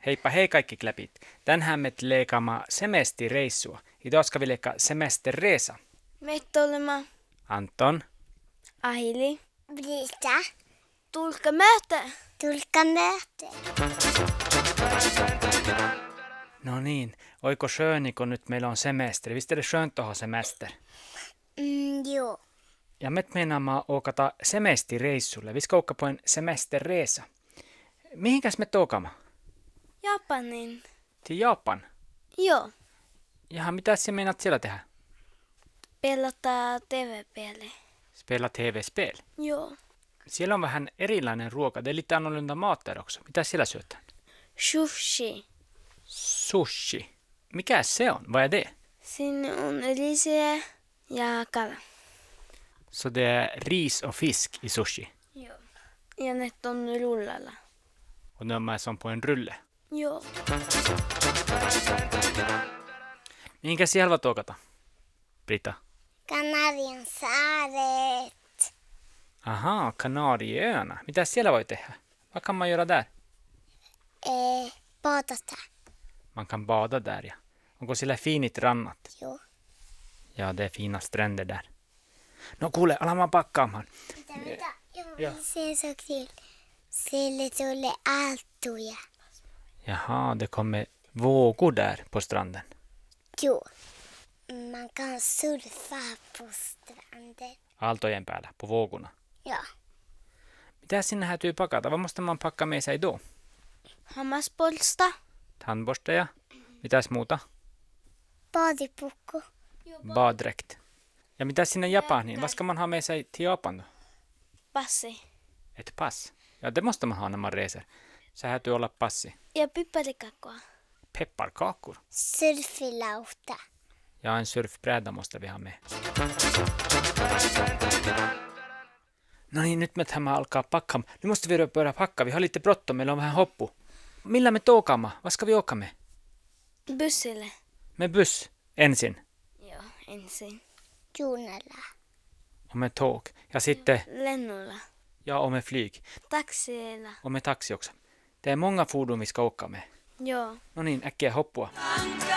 Heippa hei kaikki kläpit. Tänään me leikaamme semestireissua. Idag ska vi leka semesterresa. Mettolema, Anton, Aili, Brita, tulka möte. tulka möte. no niin, oiko sköni kun nyt meillä on semesteri? Visst är det skönt att ha semester? Jo. Ja me meinaamme åkata semestireissulle. Vi ska åka på en semesterresa. Mihinkäs me åkama? Japanin. Till Japan. Joo, Jaha, mitä sä meinaat siellä tehdä? pelata TV-peli. Spela TV-spel. Joo, Siellä on vähän erilainen ruoka. Det är lite annorlunda mat där också. Mitä siellä syötään? sushi. Sushi. Mikä se on? Vad är det? Sinne on risiä ja kala. Så det är ris och fisk i sushi. Joo. Ja ne on rullalla. Och nu är man som på en rulle. Joo. Mihinkä siellä haluat åkata? Brita. Kanarien saaret. Aha, Kanarieöarna. Mitä siellä voi tehdä? Vad kan man göra där? Badata. Man kan bada där, ja. Onko siellä finit rannat? Jo. Ja, det är fina stränder där. No kuule, alamaan pakkaamaan. Jag Ja. vill se en sak till. Sille tulee aaltoja. Jaha, det kommer vågor där på stranden. Jo. Man kan surfa på stranden. Aaltojen päällä, på vågorna. Ja. Mitä sinne täytyy pakata? Vad måste man packa med sig då? Hammaspolsta. Tandborsteja? Mitäs muuta? Badipukko. Baddräkt. Ja mitä sinne Japaniin? Vad ska man ha med sig till Japan då? Passi. Ett pass. Ja, det måste man ha när man reser. Så täytyy olla passi. Ja piparikakkoa. Pepparkakor. Surfilauta. Ja, en surfbräda måste vi ha med. No niin, nyt me tämä alkaa pakkaa. Nu måste vi börja packa. Vi har lite bråttom. Meillä on vähän hoppu. Millä me åkama? Vad ska vi åka med? Bussille. Med buss ensin. Joo, ensin. Junalla. Och med tåg. Ja sitten, Lennolla. ja och med flyg. Taksilla. Och med taxi också. Det är många fordon vi ska åka med. Joo. No niin, äkkiä hoppua.